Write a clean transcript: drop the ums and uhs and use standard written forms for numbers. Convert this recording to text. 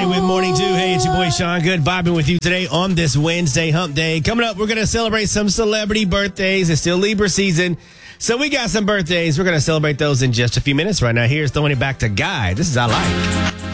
Friday with Morning Dew. Hey, it's your boy Sean Good vibing with you today on this Wednesday hump day. Coming up, we're going to celebrate some celebrity birthdays. It's still Libra season, so we got some birthdays. We're going to celebrate those in just a few minutes. Right now, here's throwing it back to Guy. This is I Like.